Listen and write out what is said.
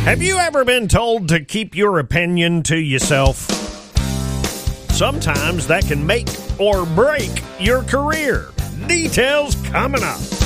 Have you ever been told to keep your opinion to yourself? Sometimes that can make or break your career. Details coming up.